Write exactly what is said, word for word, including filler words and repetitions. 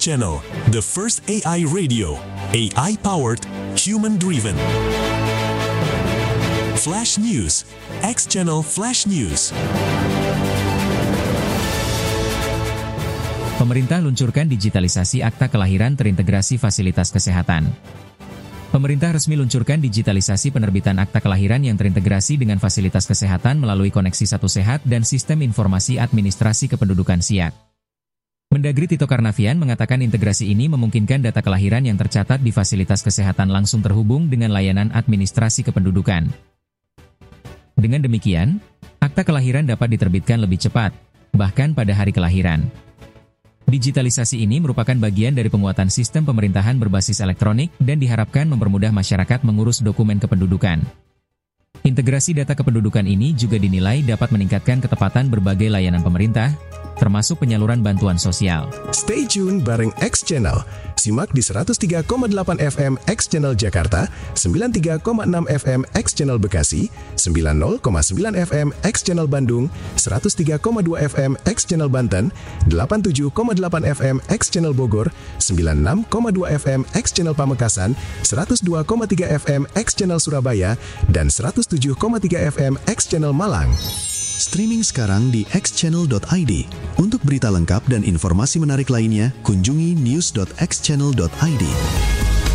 Channel, the first A I radio, A I-powered, human-driven. Flash News, X Channel Flash News. Pemerintah luncurkan digitalisasi akta kelahiran terintegrasi fasilitas kesehatan. Pemerintah resmi luncurkan digitalisasi penerbitan akta kelahiran yang terintegrasi dengan fasilitas kesehatan melalui koneksi Satu Sehat dan Sistem Informasi Administrasi Kependudukan SIAK. Mendagri Tito Karnavian mengatakan integrasi ini memungkinkan data kelahiran yang tercatat di fasilitas kesehatan langsung terhubung dengan layanan administrasi kependudukan. Dengan demikian, akta kelahiran dapat diterbitkan lebih cepat, bahkan pada hari kelahiran. Digitalisasi ini merupakan bagian dari penguatan sistem pemerintahan berbasis elektronik dan diharapkan mempermudah masyarakat mengurus dokumen kependudukan. Integrasi data kependudukan ini juga dinilai dapat meningkatkan ketepatan berbagai layanan pemerintah, termasuk penyaluran bantuan sosial. Stay tune bareng X Channel. Simak di seratus tiga koma delapan F M X Channel Jakarta, sembilan puluh tiga koma enam F M X Channel Bekasi, sembilan puluh koma sembilan F M X Channel Bandung, seratus tiga koma dua F M X Channel Banten, delapan puluh tujuh koma delapan F M X Channel Bogor, sembilan puluh enam koma dua F M X Channel Pamekasan, seratus dua koma tiga F M X Channel Surabaya, dan seratus tujuh koma tiga F M X Channel Malang. Streaming sekarang di x channel dot i d. Untuk berita lengkap dan informasi menarik lainnya, kunjungi news dot x channel dot i d.